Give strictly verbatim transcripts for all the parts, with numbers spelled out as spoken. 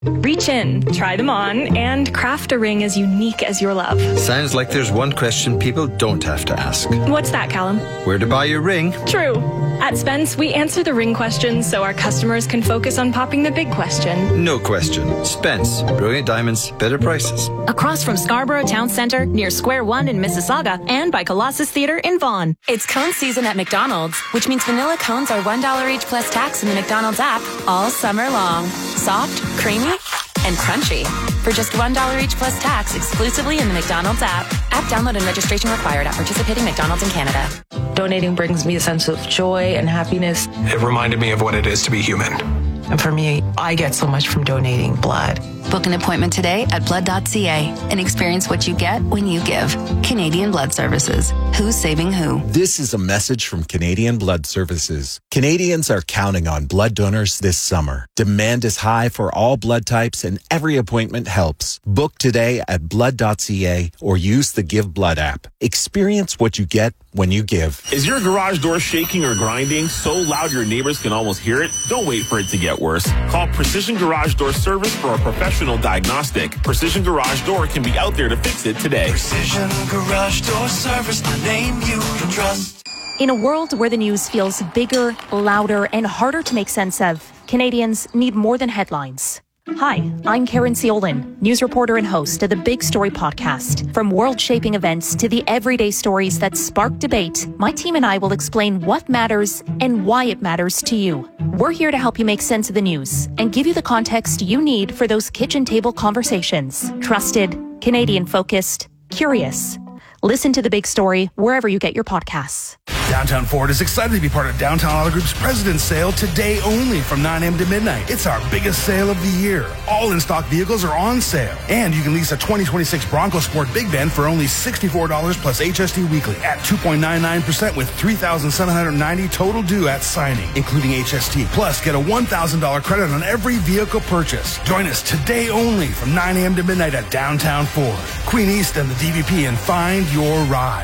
Reach in, try them on, and craft a ring as unique as your love. Sounds like there's one question people don't have to ask. What's that, Callum? Where to buy your ring? True. At Spence, we answer the ring questions so our customers can focus on popping the big question. No question. Spence. Brilliant diamonds, better prices. Across from Scarborough Town Centre, near Square One in Mississauga, and by Colossus Theatre in Vaughan. It's cone season at McDonald's, which means vanilla cones are one dollar each plus tax in the McDonald's app all summer long. Soft, creamy, and crunchy. For just one dollar each plus tax exclusively in the McDonald's app. App download and registration required at participating McDonald's in Canada. Donating brings me a sense of joy and happiness. It reminded me of what it is to be human. And for me, I get so much from donating blood. Book an appointment today at blood dot c a and experience what you get when you give. Canadian Blood Services. Who's saving who? This is a message from Canadian Blood Services. Canadians are counting on blood donors this summer. Demand is high for all blood types and every appointment helps. Book today at blood dot c a or use the Give Blood app. Experience what you get when you give. Is your garage door shaking or grinding so loud your neighbors can almost hear it? Don't wait for it to get worse. Call Precision Garage Door Service for a professional diagnostic. Precision Garage Door can be out there to fix it today. Precision Garage Door Service, the name you can trust. In a world where the news feels bigger, louder, and harder to make sense of, Canadians need more than headlines. Hi, I'm Karen Ciolin, news reporter and host of the Big Story podcast. From world-shaping events to the everyday stories that spark debate, my team and I will explain what matters and why it matters to you. We're here to help you make sense of the news and give you the context you need for those kitchen table conversations. Trusted, Canadian-focused, curious. Listen to The Big Story wherever you get your podcasts. Downtown Ford is excited to be part of Downtown Auto Group's President's Sale today only from nine a.m. to midnight. It's our biggest sale of the year. All in-stock vehicles are on sale. And you can lease a twenty twenty-six Bronco Sport Big Bend for only sixty-four dollars plus H S T weekly at two point nine nine percent with three thousand seven hundred ninety dollars total due at signing, including H S T. Plus, get a one thousand dollars credit on every vehicle purchase. Join us today only from nine a.m. to midnight at Downtown Ford, Queen East and the D V P, and find your ride.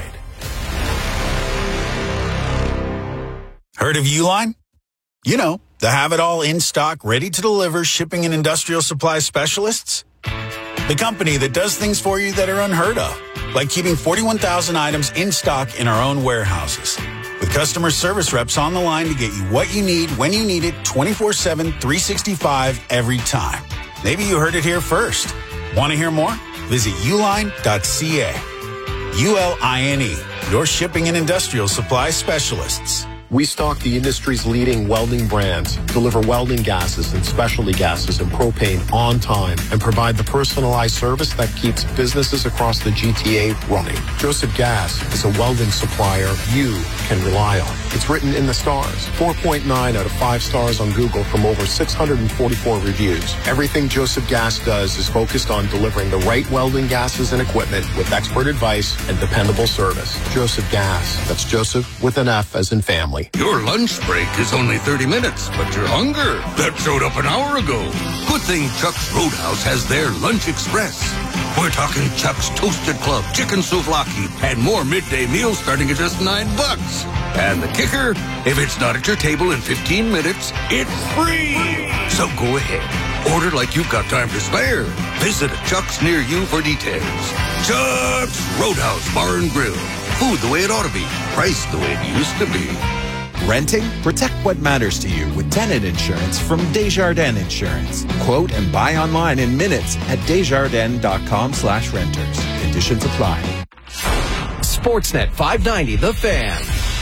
Heard of Uline? You know, the have-it-all in-stock, ready-to-deliver shipping and industrial supply specialists. The company that does things for you that are unheard of, like keeping forty-one thousand items in stock in our own warehouses. With customer service reps on the line to get you what you need, when you need it, twenty-four seven, three sixty-five, every time. Maybe you heard it here first. Want to hear more? Visit uline dot c a. U L I N E, your shipping and industrial supply specialists. We stock the industry's leading welding brands, deliver welding gases and specialty gases and propane on time, and provide the personalized service that keeps businesses across the G T A running. Joseph Gas is a welding supplier you can rely on. It's written in the stars. four point nine out of five stars on Google from over six hundred forty-four reviews. Everything Joseph Gas does is focused on delivering the right welding gases and equipment with expert advice and dependable service. Joseph Gas. That's Joseph with an F as in family. Your lunch break is only thirty minutes, but your hunger, that showed up an hour ago. Good thing Chuck's Roadhouse has their Lunch Express. We're talking Chuck's Toasted Club, Chicken Souvlaki, and more midday meals starting at just nine bucks. And the kicker, if it's not at your table in fifteen minutes, it's free. So go ahead, order like you've got time to spare. Visit a Chuck's near you for details. Chuck's Roadhouse Bar and Grill. Food the way it ought to be. Price the way it used to be. Renting? Protect what matters to you with tenant insurance from Desjardins Insurance. Quote and buy online in minutes at desjardins.com slash renters. Conditions apply. Sportsnet five ninety, The Fan.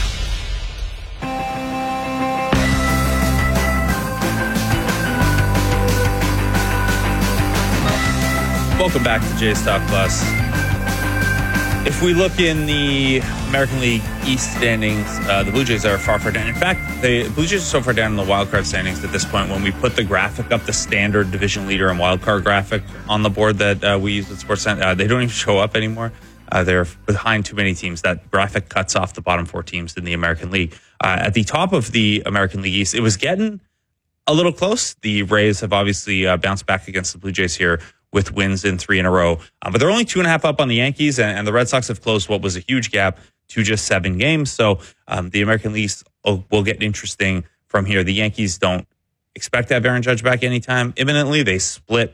Welcome back to Jays Talk Plus. If we look in the American League East standings, uh, the Blue Jays are far, far down. In fact, the Blue Jays are so far down in the wildcard standings at this point, when we put the graphic up, the standard division leader and wildcard graphic on the board that uh, we use at Sportsnet, uh, they don't even show up anymore. Uh, they're behind too many teams. That graphic cuts off the bottom four teams in the American League. Uh, at the top of the American League East, it was getting a little close. The Rays have obviously uh, bounced back against the Blue Jays here with wins in three in a row. Uh, but they're only two and a half up on the Yankees, and, and the Red Sox have closed what was a huge gap to just seven games. So um, the American League will get interesting from here. The Yankees don't expect to have Aaron Judge back anytime imminently. They split